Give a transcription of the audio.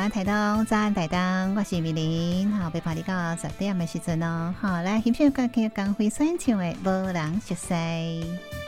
安台东，早安台东，我是美玲。好，陪伴你到10点的时阵哦。好，来欣赏歌曲，江蕙选唱的《无人熟悉》。